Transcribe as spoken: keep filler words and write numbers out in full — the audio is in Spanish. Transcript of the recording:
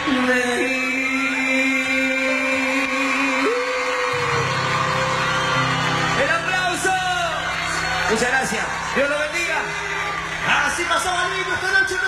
El aplauso. Muchas gracias. Dios lo bendiga. Así pasó, amigos, esta noche.